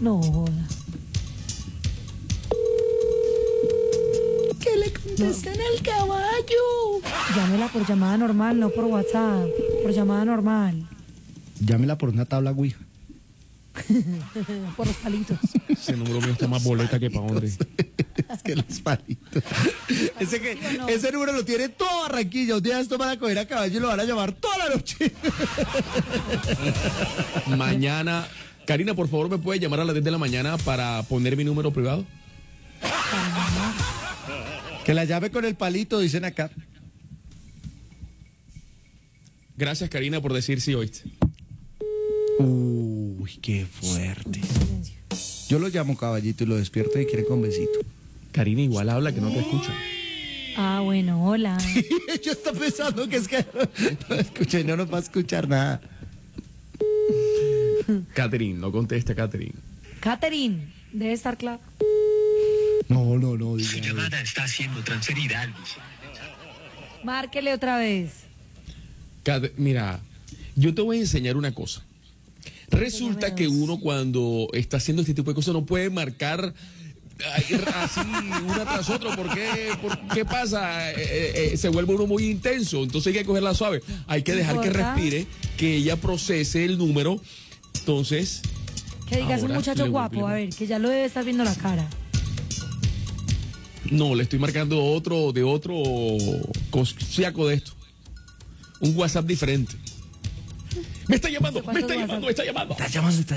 No joda. Que le contesten al caballo. Llámela por llamada normal, no por WhatsApp. Por llamada normal. Llámela por una tabla Ouija. Por los palitos. Ese número mío está más boleta que pa' hombre. Es que los palitos. Ese número lo tiene todo Barranquilla. Un día esto van a coger a caballo y lo van a llamar toda la noche. Mañana, Karina, por favor, ¿me puede llamar a las 10 de la mañana para poner mi número privado? Que la llame con el palito, dicen acá. Gracias, Karina, por decir sí, oíste. Uy, qué fuerte. Yo lo llamo caballito y lo despierto y quiere con besito. Karina igual habla que no te escucha. Ah, bueno, hola. Yo estoy pensando que es que no escucha y no nos va a escuchar nada. Catherine, no contesta, Catherine. Catherine, debe estar claro. No, diga. Su llamada está siendo transferida al Márquele otra vez. Mira, yo te voy a enseñar una cosa. Resulta que uno cuando está haciendo este tipo de cosas no puede marcar así una tras otra. ¿Por qué pasa? Se vuelve uno muy intenso. Entonces hay que cogerla suave. Hay que dejar que respire, que ella procese el número. Entonces... Que digas un muchacho guapo, a ver, que ya lo debe estar viendo la cara. No, le estoy marcando de otro cosiaco de esto. Un WhatsApp diferente. Me está llamando. Está llamando.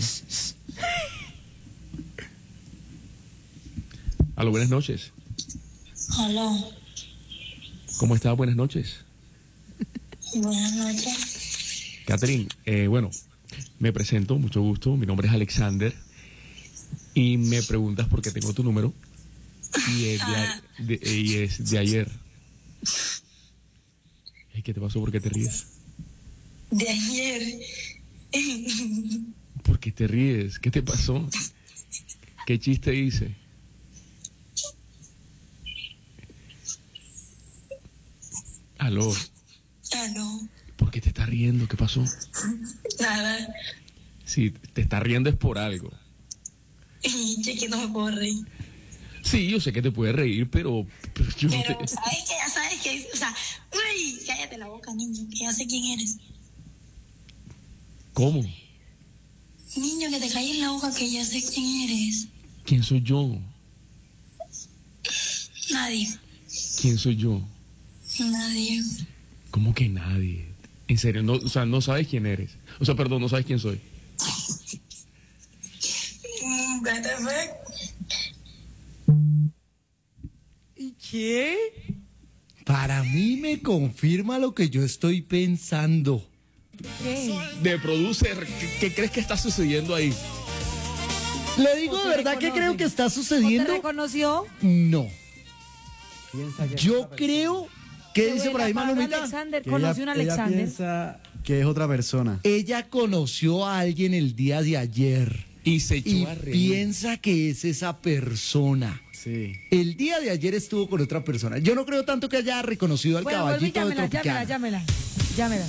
Aló, buenas noches. Hola, ¿Cómo estás? Buenas noches. buenas noches. Catherine, bueno, me presento, mucho gusto. Mi nombre es Alexander. Y me preguntas por qué tengo tu número. Y es de ayer. ¿Qué te pasó? ¿Por qué te ríes? De ayer. ¿Por qué te ríes? ¿Qué te pasó? ¿Qué chiste hice? Aló. Aló. ¿Por qué te estás riendo? ¿Qué pasó? Nada. Si te estás riendo es por algo. Che, que no me puedo reír. Sí, yo sé que te puedes reír, pero yo no Pero, te... sabes que, o sea, uy, cállate la boca, niño, que ya sé quién eres. ¿Cómo? Niño, que te calles la boca, que ya sé quién eres. ¿Quién soy yo? Nadie. ¿Quién soy yo? Nadie. ¿Cómo que nadie? En serio, no, o sea, no sabes quién eres. O sea, perdón, no sabes quién soy. What the fuck? ¿Y qué? Para mí me confirma lo que yo estoy pensando. ¿Qué? De producer, ¿qué crees que está sucediendo ahí? Le digo ¿O de te verdad que reconoce? creo que está ¿O te sucediendo. reconoció? No. Yo creo que dice por ahí Pablo Malomita. Alexander, conoció un Alexander. piensa que es otra persona. Ella conoció a alguien el día de ayer Y se echó y a reír. piensa que es esa persona. Sí. El día de ayer estuvo con otra persona. Yo no creo tanto que haya reconocido al Bueno, vuelve y caballito de Tropicana. llámela.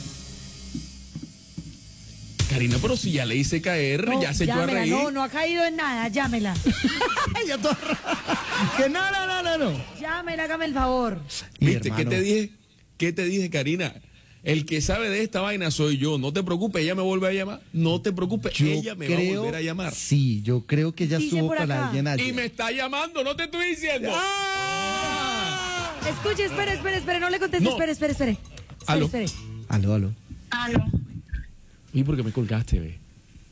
Karina, pero si ya le hice caer, No, ya se echó a llámela, reír. no ha caído en nada, llámela. Ya todo- que no. Llámela, hágame el favor. Mi ¿Viste? ¿Qué hermano. te dije? ¿Qué te dije, Karina? El que sabe de esta vaina soy yo. No te preocupes, ella me vuelve a llamar. No te preocupes, Yo ella me va a volver a llamar. Sí, yo creo que ella Dice estuvo por con acá. alguien ayer. Y me está llamando, no te estoy diciendo. Escuche, espere, no le conteste, No. espere. Aló. Espere. Aló. Aló. ¿Y por qué me colgaste, ve?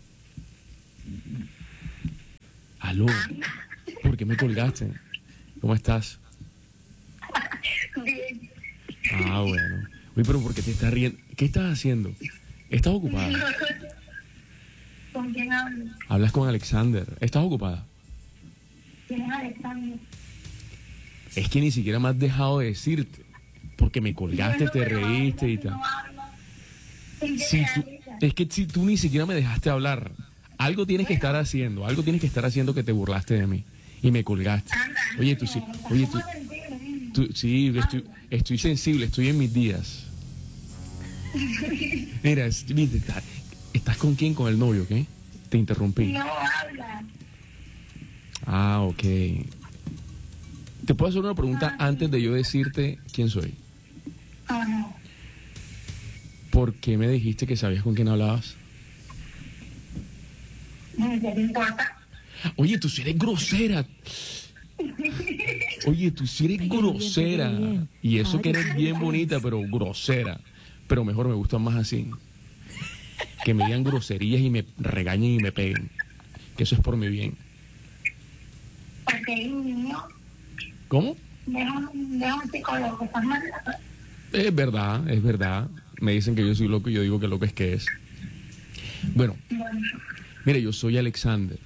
Aló. ¿Por qué me colgaste? ¿Cómo estás? Bien. Ah, bueno. Uy, pero ¿por qué te estás riendo? ¿Qué estás haciendo? ¿Estás ocupada? ¿Con quién hablo? Hablas con Alexander. ¿Estás ocupada? ¿Quién es Alexander? Es que ni siquiera me has dejado de decirte. Porque me colgaste, te reíste y tal. No hablo. Es que si tú ni siquiera me dejaste hablar. Algo tienes que estar haciendo. Algo tienes que estar haciendo que te burlaste de mí. Y me colgaste. Oye, tú sí. Oye, tú sí, estoy sensible, estoy en mis días. Mira, ¿estás con quién? Con el novio, ¿qué? Te interrumpí. No habla. Ah, ok. ¿Te puedo hacer una pregunta antes de yo decirte quién soy? No. ¿Por qué me dijiste que sabías con quién hablabas? ¿Qué te importa? Oye, tú sí eres grosera. Oye, tú sí eres Ay, qué bien, grosera. qué bien. Y eso Ay, que qué eres bien. bien bonita, pero grosera. Pero mejor me gustan más así. Que me digan groserías y me regañen y me peguen. Que eso es por mi bien. Ok, niño. ¿Cómo? Deja un psicólogo. ¿Estás mal? Es verdad, es verdad. Me dicen que yo soy loco y yo digo que loco es que es. Bueno, mire, yo soy Alexander.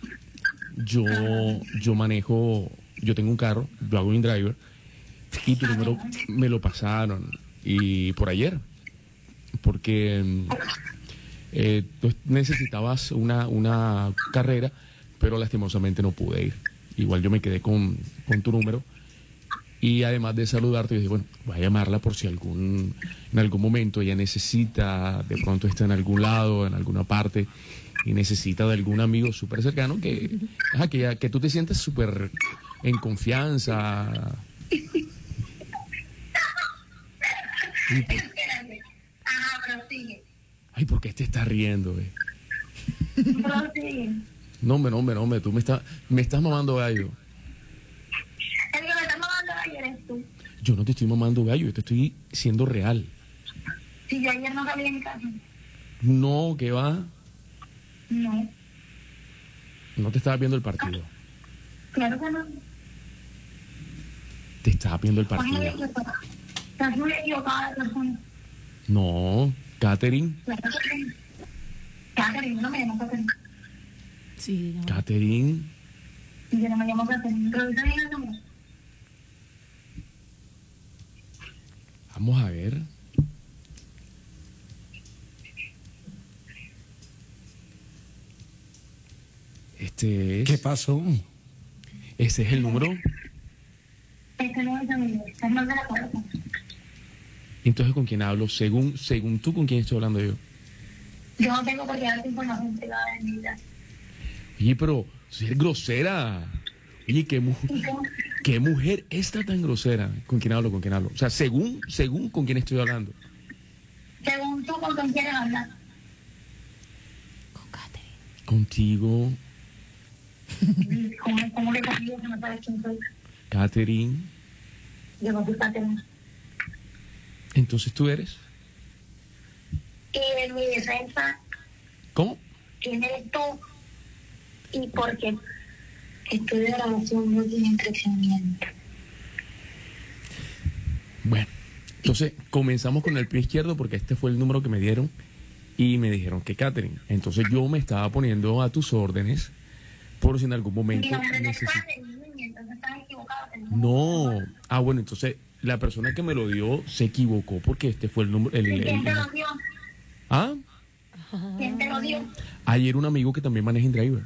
Yo manejo, yo tengo un carro, yo hago InDriver y tu número me lo pasaron y por ayer, porque tú necesitabas una carrera, pero lastimosamente no pude ir. Igual yo me quedé con tu número y además de saludarte, yo dije, bueno, voy a llamarla por si en algún momento ella necesita, de pronto está en algún lado, en alguna parte y necesita de algún amigo súper cercano que tú te sientas súper en confianza. Espérate. Ajá, prosigue. Ay, ¿por qué te estás riendo, Prosigue. No, hombre, tú me estás mamando gallo. El que me está mamando ayer eres tú. Yo no te estoy mamando gallo, yo te estoy siendo real. Si yo ayer no salí en casa. No, ¿qué va? No. No te estaba viendo el partido. Claro que no. Te estaba viendo el Estás muy partido. equivocada. Estás muy equivocada de persona. No, Katherine, Claro que sí. Catherine, no me llamo Catherine. Sí, no. Katherine. Yo no me llamo Catherine. Revisa bien el nombre. Vamos a ver. Este ¿Qué es. pasó? Ese es el número. Este no es amigo. Estás mal de la cabeza. Entonces, ¿con quién hablo? Según tú, ¿con quién estoy hablando yo? Yo no tengo por qué darte información privada de mi vida. Oye, pero si eres grosera. Oye, ¿qué mujer está tan grosera? ¿Con quién hablo? ¿Con quién hablo? O sea, según con quién estoy hablando. Según tú, ¿con quién quieres hablar? Con Katherine. Contigo, ¿Cómo le consigo que no sabes quién soy? Katherine. Yo no soy Catherine. Entonces tú eres. Y en mi defensa, ¿Cómo? ¿quién eres tú? Y por qué estudio grabación no tiene entrenamiento. Bueno, entonces comenzamos con el pie izquierdo porque este fue el número que me dieron y me dijeron que Katherine. Entonces yo me estaba poniendo a tus órdenes por si en algún momento Mi nombre es necesito. Catherine, niña, entonces estás equivocado. No. Ah, bueno, entonces la persona que me lo dio se equivocó porque este fue el número. ¿Y quién te lo dio? Ah, ¿Quién te lo dio? ayer un amigo que también maneja InDriver.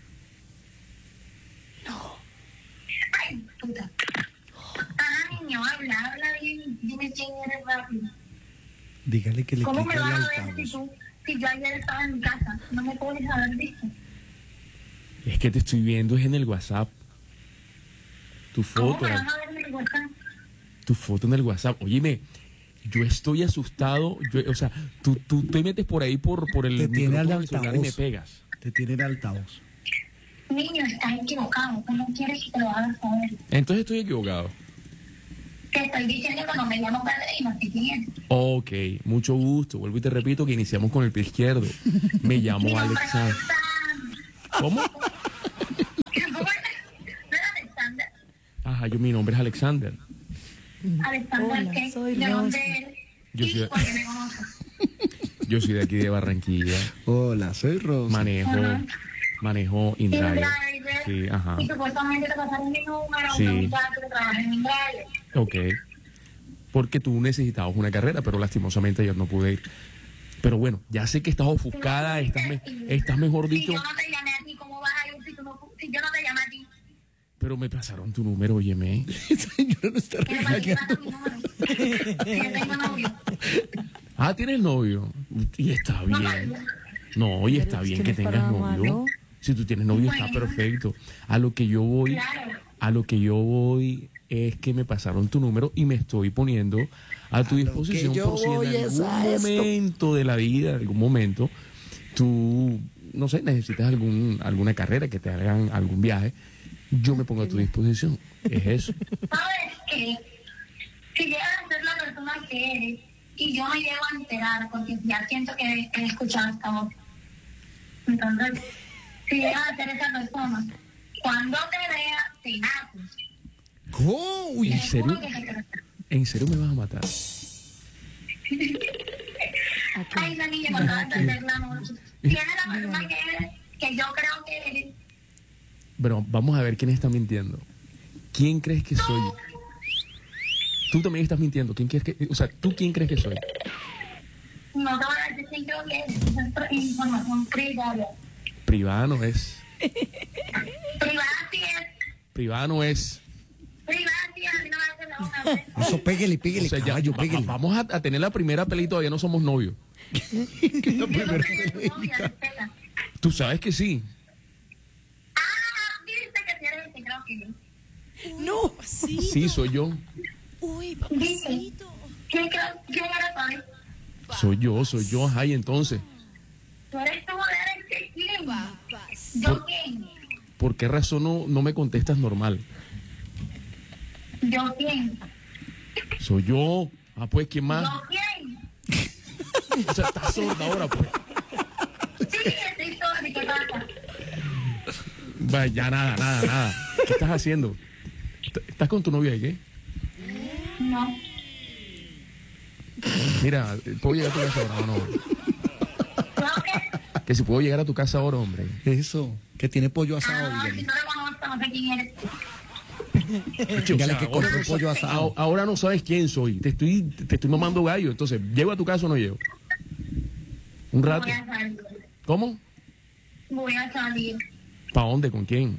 Ay, puta. Ajá, niño, habla bien y dime quién eres rápido. Dígale que le ¿Cómo me quite el vas a ver altavoz. si yo ayer estaba en mi casa? No me puedes haber visto. Es que te estoy viendo es en el WhatsApp. Tu ¿Cómo foto, me vas a ver en el WhatsApp? tu foto en el WhatsApp. Óyeme, yo estoy asustado. O sea, tú te metes por ahí por el Te tiene al micrófono del celular y me altavoz. pegas. Te tiene el altavoz. Niño, estás equivocado. Tú no quieres que te lo hagas saber. Entonces estoy equivocado. Te estoy diciendo que no me llamo Catherine y no sé quién es. Ok, mucho gusto. Vuelvo y te repito que iniciamos con el pie izquierdo. Me Mi llamo nombre es Alexander. Alexander. ¿Cómo? ¿Cómo es? ¿No es Alexander? Ajá, mi nombre es Alexander. Alexander, Hola, ¿qué? soy ¿De Rosa. dónde eres? Yo ¿Y soy- por qué me conoces? Yo soy de aquí de Barranquilla. Hola, soy Rosa. Manejo InDriver. InDriver. Sí, ajá. Y supuestamente te pasaron mi número, Sí. un muchacho que trabaja en InDriver. Ok. Porque tú necesitabas una carrera, pero lastimosamente ayer no pude ir. Pero bueno, ya sé que estás ofuscada, estás mejor Si dicho, yo no te llamé a ti, ¿cómo vas a ir si yo no te llamé a ti? pero me pasaron tu número, óyeme. Señora, no está ¿Qué pasa? ¿Qué pasa regañando. mi número? Que yo tengo novio. Ah, ¿tienes novio? Y está No, bien. no, No, y está Pero bien si que no es tengas para novio. malo. Si tú tienes novio está perfecto. A lo que yo voy, Claro. a lo que yo voy es que me pasaron tu número y me estoy poniendo a tu disposición yo por si en voy es algún a esto. momento de la vida, algún momento, tú, no sé, necesitas alguna carrera, que te hagan algún viaje, yo me pongo a tu disposición. Es eso. ¿Sabes qué? Si llegas a ser la persona que eres y yo me llego a enterar, porque ya siento que he escuchado esta voz. Entonces, si llegas a ser esa persona, cuando te vea, te naces. ¿Cómo? Uy, ¿En Te serio? juro que se te- ¿En serio me vas a matar? Ay, la niña, me acabas de hacer la noche. Tienes la persona que eres, que yo creo que eres. Pero vamos a ver quién está mintiendo. ¿Quién crees que soy? Tú también estás mintiendo. ¿Quién crees que, o sea, ¿tú quién crees que soy? No te voy a decir quién creo que eres. Esa es información privada. Privada no es. Privada sí es. Privada no es. Privada sí es. A mí no me hace la una vez. Eso, pégale, O sea, ya, caballo, pégale. vamos a tener la primera pelea y todavía no somos novios. Yo no soy tu novia, respeta. Tú sabes que sí. Ah, dice que si eres el que creo que eres. No, Sí, soy yo. Dice. ¿Quién eres hoy? Soy yo, ajá, y entonces, Tú eres tú, eres que quién. ¿Yo quién? ¿por qué razón no me contestas normal? ¿Yo quién? Soy yo. Ah, pues, ¿quién más? ¿Yo quién? O sea, estás sorda ahora, pues. Sí, estoy sola, ¿qué pasa? Va, ya nada. ¿Qué estás haciendo? ¿Estás con tu novia y qué? No. Mira, ¿puedo llegar a tu casa ahora o no? ¿Yo qué? Que si puedo llegar a tu casa ahora, hombre. Eso, que tiene pollo asado, Ah, si dígame. no lo conozco, no sé quién eres. Dígale que ahora compró no pollo sa- asado. ahora no sabes quién soy. Te estoy mamando gallo. Entonces, ¿llego a tu casa o no llego? Un rato. Voy a salir. ¿Cómo? Voy a salir. ¿Para dónde? ¿Con quién?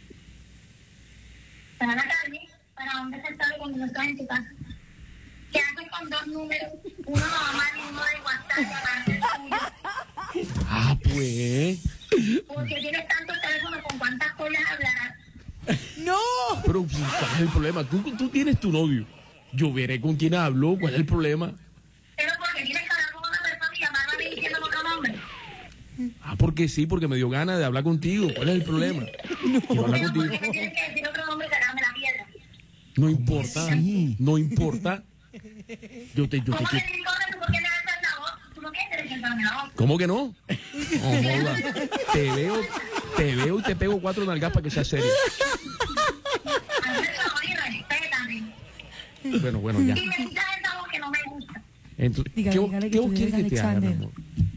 Para la calle. ¿Para dónde se sabe cuando no estás en tu casa? ¿Qué haces con dos números? Uno normal y uno de WhatsApp aparte del tuyo. Ah, pues. Porque tienes tantos teléfonos, ¿con cuántas cosas hablarás? Pero, pues, ¿cuál es el problema? Tú tienes tu novio. Yo veré con quién hablo. ¿Cuál es el problema? Pero porque tienes que hablar con una persona y llamarla a mí diciendo otro nombre. Ah, porque sí, porque me dio ganas de hablar contigo. ¿Cuál es el problema? Quiero hablar Pero contigo. porque me tienes que decir otro nombre y sacarme la piedra. No importa. No importa. Yo te ¿Cómo que quiero. no importa? ¿Tú por qué le alzas la voz? ¿Tú no quieres presentarme la voz? ¿Cómo que no? No joda. Te veo y te pego 4 nalgas para que sea serio. Hazme el favor y respétame. Bueno, ya. Y me quitas esa voz que no me gusta. Entonces, Dígale que ¿qué tú vos quieres que eres te haga, mi Alexander. amor?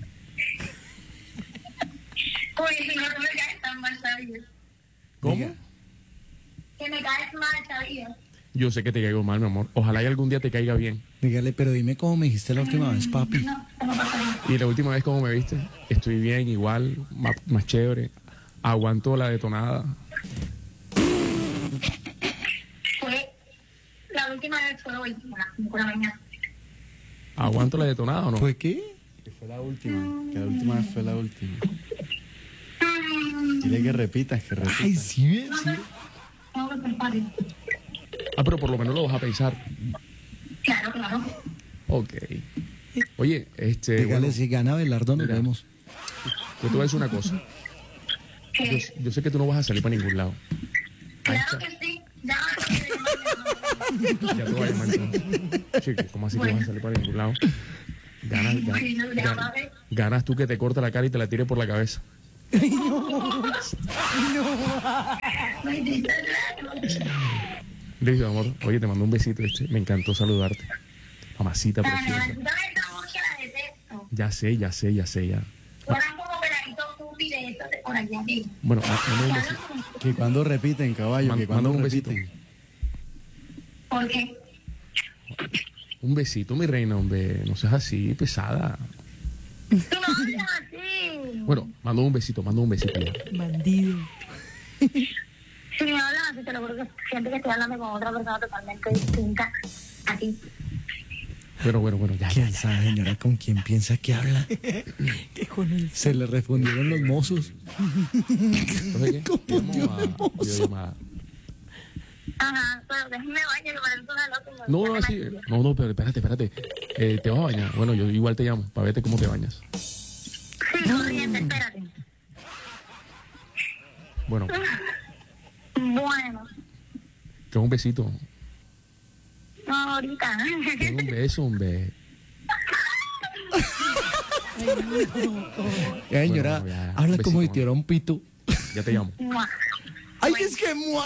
Oye, si no tú me caes tan mal, ¿sabías? ¿Cómo? Diga. Que me caes mal, ¿sabías? Yo sé que te caigo mal, mi amor. Ojalá y algún día te caiga bien. Dígale, pero dime cómo me dijiste la última vez, papi. No, no pasa nada. Y la última vez, ¿cómo me viste? Estoy bien, igual, más chévere. Aguanto la detonada. Fue, la última vez fue hoy, a las 5 de la mañana. ¿Aguanto la detonada o no? ¿Fue qué? Que fue la última. Que la última vez fue la última. Dile que repitas, que repitas. Ay, sí, ves, sí. Tengo que pensar. Ah, pero por lo menos lo vas a pensar. Claro, claro. Ok. Oye, Dígale, bueno, si gana Belardo, nos mira. vemos. yo te voy a decir una cosa. Yo, Que, yo sé que tú no vas a salir para ningún lado. claro que sí. Ya Ya te voy a llamar entonces. Chico, ¿cómo así que no vas a salir para ningún lado? Ganas tú que te corta la cara y te la tire por la cabeza. Listo, amor. Oye, te mando un besito. Me encantó saludarte. Mamacita preciosa. Ya sé. Fueran como peladitos cupis de estos de por allá arriba. Bueno, mándame un besito. Que cuando repiten, caballo, que cuando Mándame un besito. repiten. ¿Por qué? Un besito, mi reina, hombre. No seas así, pesada. Tú no hablas así. Bueno, mando un besito ya. Bandido. Si me hablas así, te lo juro que siento que estoy hablando con otra persona totalmente distinta a ti. Bueno, ya. ¿Quién sabe, señora, con quién piensa que habla? Que con él. Se le respondieron los mozos. Entonces, ¿qué? Confundió Vamos a de mozo. videollamada. Ajá, pero déjeme bañar que parece una loca. No, así. No, pero espérate. ¿Te vas a bañar? Bueno, yo igual te llamo para verte cómo te bañas. Sí, corriente, espérate. Bueno, Bueno, que un besito. no, ahorita. Que un beso, hombre. Señora, Bueno, ya, habla un como si besito, tuviera un pito. Ya te llamo. Mua. ¡Ay, es que mua!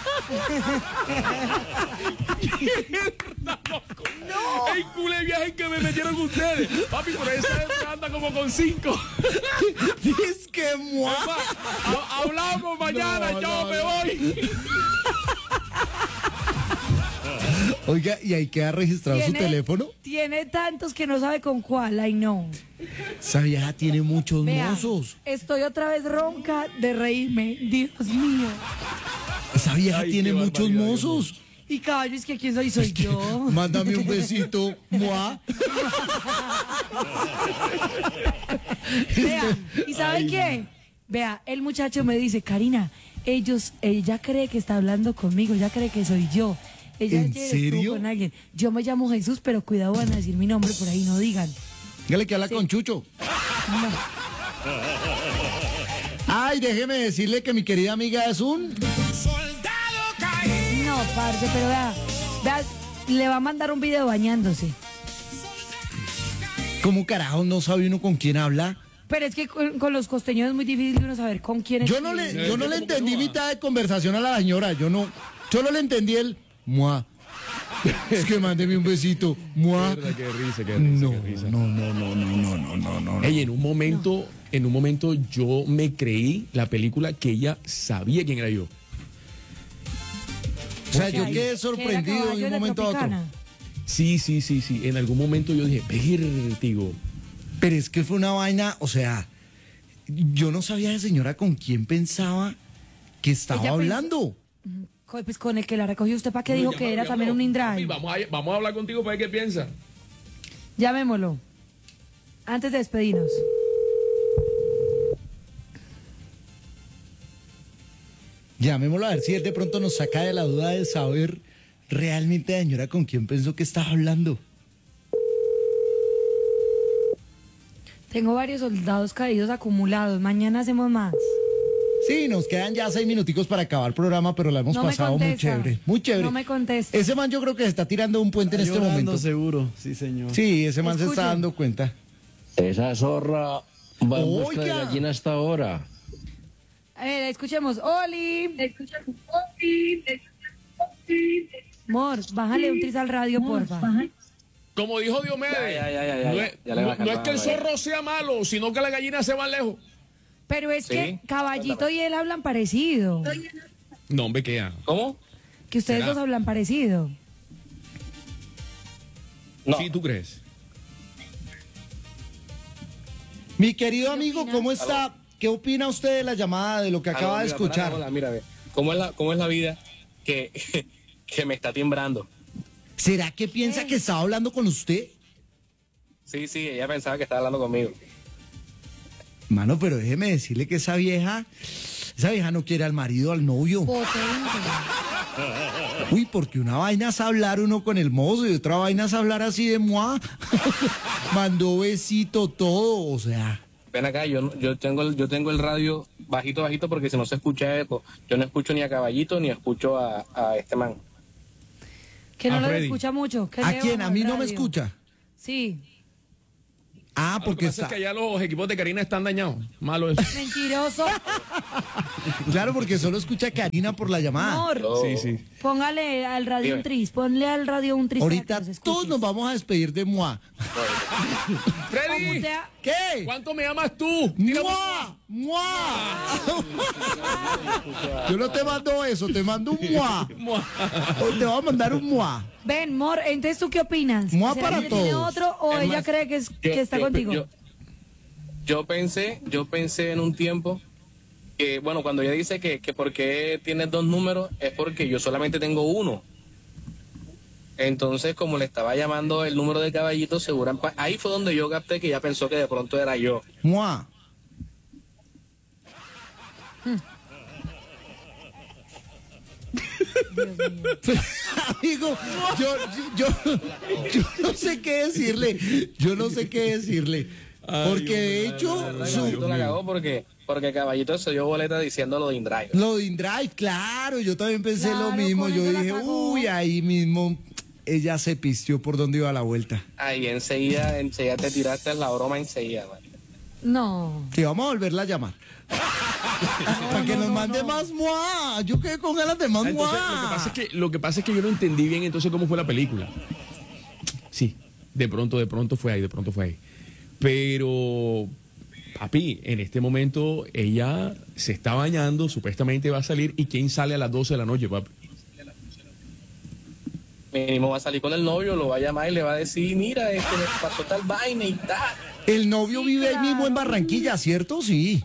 ¡El culé viaje que me metieron ustedes! Papi, por esa anda como con 5. ¡Es que mua! Hablamos mañana, No, yo no, me no. voy. Oiga, ¿y ahí queda registrado su teléfono? Tiene tantos que no sabe con cuál. Ay, no. Esa vieja tiene muchos Vea, mozos. estoy otra vez ronca de reírme. Dios mío. Esa vieja Ay, tiene qué muchos barbaridad, mozos. Y caballo, es que ¿quién soy? Soy yo. Mándame un besito, mua. Vea, ¿y sabe qué? Vea, el muchacho me dice, Karina, ella cree que está hablando conmigo, ella cree que soy yo. Ella ¿En ayer estuvo serio? con alguien. Yo me llamo Jesús, pero cuidado, van a decir mi nombre por ahí, no digan. Dígale que habla con Chucho. Ay, déjeme decirle que mi querida amiga es un... No, parce, pero vea, le va a mandar un video bañándose. ¿Cómo carajo no sabe uno con quién habla? Pero es que con los costeños es muy difícil uno saber con quién es. Yo no le entendí mitad de conversación a la señora. Solo le entendí el mua. Es que mándeme un besito. Mua. Qué risa, No, qué risa. no. Ey, en un momento yo me creí la película que ella sabía quién era yo. O sea, yo Ay, quedé que era sorprendido de caballo un de momento a otro. Tropicana. Sí. En algún momento yo dije, vértigo. Pero es que fue una vaina, o sea, yo no sabía de señora con quién pensaba que estaba Ella pensó- hablando. Pues con el que la recogió usted, ¿para qué dijo que era también un InDrive? Vamos a hablar contigo para ver qué piensa. Llamémoslo. Antes de despedirnos. Llamémoslo a ver si él de pronto nos saca de la duda de saber realmente, señora, con quién pensó que estaba hablando. Tengo varios soldados caídos acumulados. Mañana hacemos más. Sí, nos quedan ya 6 minuticos para acabar el programa, pero la hemos No me pasado muy contesta. chévere. Muy chévere. No me contesta. Ese man yo creo que se está tirando un puente en este Llorando, momento. seguro, sí, señor. Sí, ese man se Escuche. está dando cuenta. Esa zorra va en busca de Oiga. gallina hasta ahora. A ver, escuchemos. Oli. Mor, bájale un tris al radio, porfa. Como dijo Diomedes, Ya le voy a no es que el calmar, zorro sea malo, sino que la gallina se va lejos. Pero es que Caballito y él hablan parecido. No, hombre, ¿qué ya? ¿Cómo? Que ustedes ¿Será? dos hablan parecido. No. Sí, ¿tú crees? Mi querido amigo, ¿cómo está? ¿Qué opina usted de la llamada, de lo que acaba de escuchar? Hola, mira, ve. ¿Cómo es la vida que, que me está timbrando? ¿Será que piensa que estaba hablando con usted? Sí, ella pensaba que estaba hablando conmigo. Mano, pero déjeme decirle que esa vieja no quiere al marido, al novio. Potente. Uy, porque una vaina es hablar uno con el mozo y otra vaina es hablar así de moi. Mandó besito todo, o sea. Ven acá, yo tengo el radio bajito porque si no se escucha eco. Yo no escucho ni a Caballito ni escucho a este man. Que no A lo Freddy. escucha mucho. que ¿A le quién? baja ¿A mí el no me radio. escucha? Sí. Ah, Lo que porque pasa está... es que allá los equipos de Karina están dañados. Malo eso. Mentiroso. Claro, porque solo escucha a Karina por la llamada. Amor, Sí. póngale al radio Dime. un tris. Ponle al radio un tris. para Ahorita que nos escuches. todos nos vamos a despedir de moi. O Freddy, mutea- ¿Qué? ¿cuánto me amas tú? ¡Mua! ¡Mua! Yo no te mando eso, te mando un moi. O te voy a mandar un moi. Ven, Mor, entonces ¿tú qué opinas? Mua ¿Será para que ella tiene todos. otro o Es ella más, cree que está contigo? Yo pensé en un tiempo que, bueno, cuando ella dice que por qué tienes dos números, es porque yo solamente tengo uno. Entonces, como le estaba llamando el número de Caballito, ahí fue donde yo capté que ella pensó que de pronto era yo. Mua. Amigo, yo no sé qué decirle. Yo no sé qué decirle. Porque de hecho, Caballito la cagó porque Caballito se dio boleta diciendo lo de InDrive. lo de InDrive, claro, yo también pensé Claro, lo mismo. con Yo eso la dije, cagó. uy, ahí mismo ella se pistió por donde iba la vuelta. Ahí enseguida te tiraste la broma enseguida, man. No. Sí, vamos a volverla a llamar. Para que nos mande más mua. Yo quedé con ganas de más Entonces, mua. lo que pasa es que yo no entendí bien entonces cómo fue la película. Sí, de pronto fue ahí. Pero, papi, en este momento ella se está bañando, supuestamente va a salir, ¿y quién sale a las 12 de la noche, papi? Mínimo va a salir con el novio, lo va a llamar y le va a decir, mira, me pasó tal vaina y tal. El novio vive ahí mismo en Barranquilla, ¿cierto? Sí.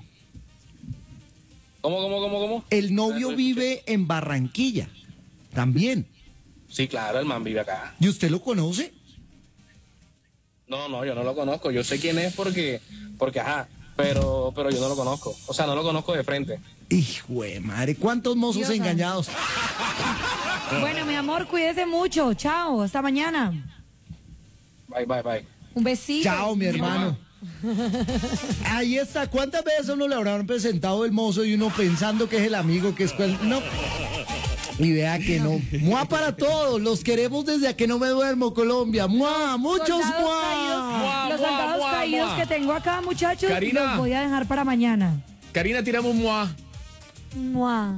¿Cómo? El novio vive en Barranquilla. También. Sí, claro, el man vive acá. ¿Y usted lo conoce? No, yo no lo conozco. Yo sé quién es porque ajá, pero yo no lo conozco. O sea, no lo conozco de frente. Hijo de madre, ¿cuántos mozos Dios engañados? Bueno, mi amor, cuídese mucho. Chao, hasta mañana. Bye. Un besito. Chao, mi hermano. Ahí está. ¿Cuántas veces a uno le habrán presentado el mozo y uno pensando que es el amigo, que es cual? No. Y vea que no. Mua para todos. Los queremos desde a que no me duermo, Colombia. Mua, muchos Soldados mua. caídos, los Mua, soldados mua, caídos mua. que tengo acá, muchachos, Karina. los voy a dejar para mañana. Karina, tiramos mua. Eso. Mua.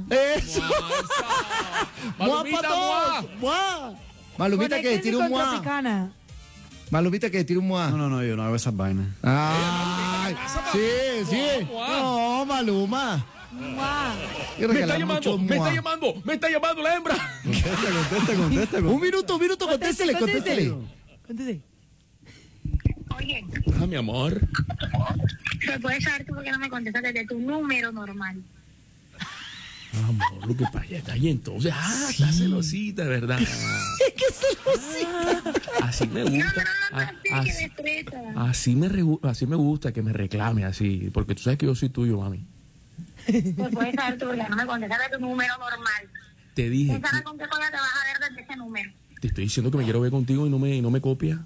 Mua Malumita, para todos. Mua. Malumita que Conéctense tire un con mua. Tropicana. Malumita que tire un mua. No, yo no hago esas vainas. Ay, sí. No, Maluma. Mua. Y regalar muchos mua. Me está llamando la hembra. Contesta. Un minuto, contéstele. Conteste. Oye, Ah, mi amor. ¿se puede saber tú por qué no me contestas desde tu número normal? Amor, lo que pasa está ahí entonces. Está celosita, ¿verdad? ¿Qué celosita? Así me No, gusta. así que me estresa. Así me gusta que me reclame así. Porque tú sabes que yo soy tuyo, mami. ¿Se puede saber tú por qué no me contestas de tu número normal? Te dije, Pensarás con qué cosa te vas a ver desde ese número. te estoy diciendo que me quiero ver contigo y no me copia.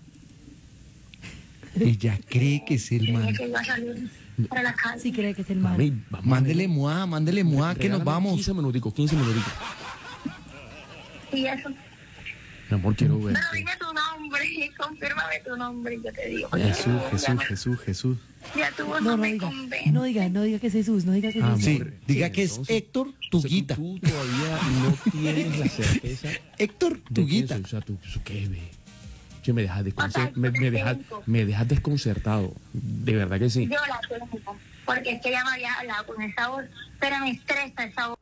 Ella cree que es el Dije man. que iba a salir para la calle. Sí cree que es el mal. Mami, vamos. Mándele mua, que nos Regálame vamos. 15 minuticos. Y eso. Mi amor, quiero ver. Pero dime tu nombre, confírmame tu nombre y yo te digo. Jesús. Ya tu voz No no me diga. convence. No diga que es Jesús, no diga que es Jesús. Sí, Amor, diga ¿quién que es entonces? Héctor O sea, Tuguita. tú todavía no tienes la certeza Héctor de quién Tuguita. soy. O sea, tú qué ve. Che, me dejas sea, me dejas desconcertado. De verdad que sí. Yo la tengo, porque es que ella me había hablado con esa voz, pero me estresa esa voz.